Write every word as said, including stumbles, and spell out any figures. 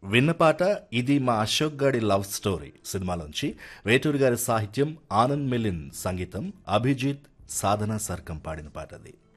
విన్న పాట ఇది మా అశోక్ గాడి లవ్ స్టోరీ సినిమాలోంచి. వేటూరి గారి సాహిత్యం, ఆనంద్ మిలిన్ సంగీతం, అభిజిత్ సాధన సర్కం పాడిన పాట అది.